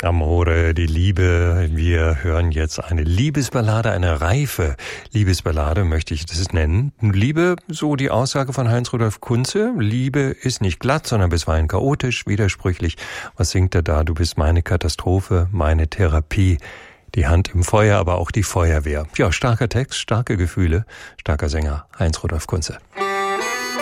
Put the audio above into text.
Amore, die Liebe. Wir hören jetzt eine Liebesballade, eine reife Liebesballade, möchte ich das nennen. Liebe, so die Aussage von Heinz-Rudolf Kunze, Liebe ist nicht glatt, sondern bisweilen chaotisch, widersprüchlich. Was singt er da? Du bist meine Katastrophe, meine Therapie. Die Hand im Feuer, aber auch die Feuerwehr. Ja, starker Text, starke Gefühle, starker Sänger, Heinz-Rudolf Kunze.